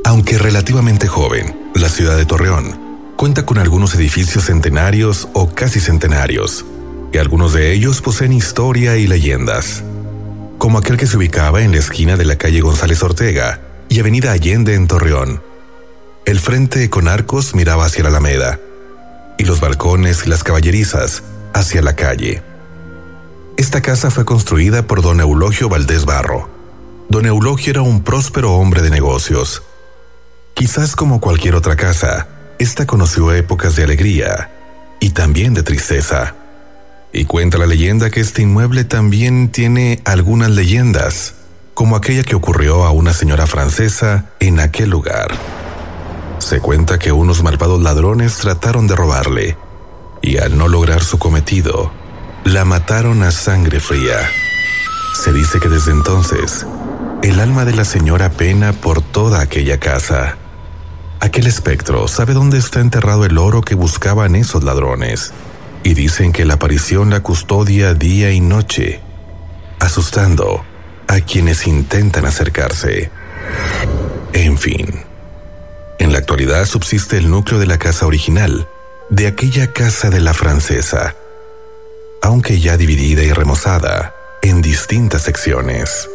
Aunque relativamente joven, la ciudad de Torreón cuenta con algunos edificios centenarios o casi centenarios, y algunos de ellos poseen historia y leyendas, como aquel que se ubicaba en la esquina de la calle González Ortega y Avenida Allende en Torreón. El frente con arcos miraba hacia la Alameda, y los balcones y las caballerizas hacia la calle. Esta casa fue construida por don Eulogio Valdés Barro. Don Eulogio era un próspero hombre de negocios. Quizás como cualquier otra casa, esta conoció épocas de alegría y también de tristeza. Y cuenta la leyenda que este inmueble también tiene algunas leyendas, como aquella que ocurrió a una señora francesa en aquel lugar. Se cuenta que unos malvados ladrones trataron de robarle, y al no lograr su cometido, la mataron a sangre fría. Se dice que desde entonces, el alma de la señora pena por toda aquella casa. Aquel espectro sabe dónde está enterrado el oro que buscaban esos ladrones, y dicen que la aparición la custodia día y noche, asustando a quienes intentan acercarse. En fin, en la actualidad subsiste el núcleo de la casa original, de aquella casa de la francesa, aunque ya dividida y remozada en distintas secciones.